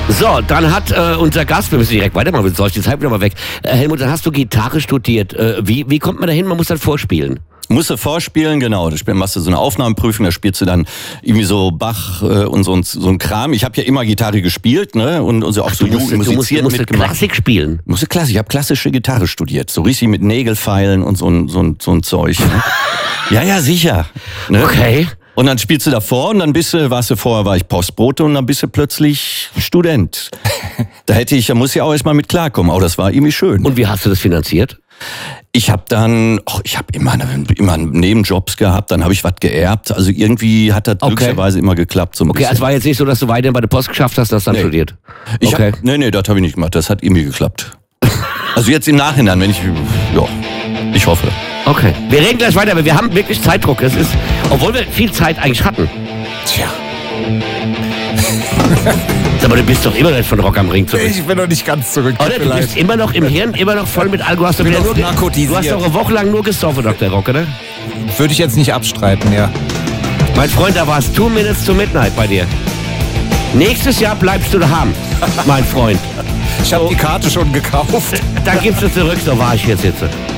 So, dann hat unser Gast, wir müssen direkt weitermachen, sonst läuft die Zeit wieder mal weg. Helmut, dann hast du Gitarre studiert. Wie kommt man da hin? Man muss dann vorspielen. Musst du vorspielen, genau. Da machst du so eine Aufnahmeprüfung, da spielst du dann irgendwie so Bach und so ein Kram. Ich habe ja immer Gitarre gespielt, ne? Und so auch so musiziert mitgemacht. Klassik spielen. Musste Klassik. Ich habe klassische Gitarre studiert, so richtig mit Nägelfeilen und so ein Zeug. Ne? Ja, sicher. Ne? Okay. Und dann spielst du davor und dann vorher war ich Postbote und dann bist du plötzlich Student. Da muss ich auch erstmal mit klarkommen. Aber das war irgendwie schön. Und wie hast du das finanziert? Ich habe immer Nebenjobs gehabt, dann habe ich was geerbt. Also irgendwie hat das glücklicherweise immer geklappt. So ein bisschen. Also war jetzt nicht so, dass du weiterhin bei der Post geschafft hast, das dann studiert? Nee, das habe ich nicht gemacht. Das hat irgendwie geklappt. Also jetzt im Nachhinein, ich hoffe. Okay. Wir reden gleich weiter, aber wir haben wirklich Zeitdruck. Obwohl wir viel Zeit eigentlich hatten. Tja. Aber du bist doch immer noch von Rock am Ring zurück. Ich bin noch nicht ganz zurück. Oder? Du bist immer noch im Hirn, immer noch voll mit Alkohol. Du hast doch eine Woche lang nur gesoffen, Dr. Rock, oder? Würde ich jetzt nicht abstreiten, ja. Mein Freund, da war es 2 Minutes to Midnight bei dir. Nächstes Jahr bleibst du daheim, mein Freund. Ich habe die Karte schon gekauft. Dann gibst du zurück, so war ich jetzt.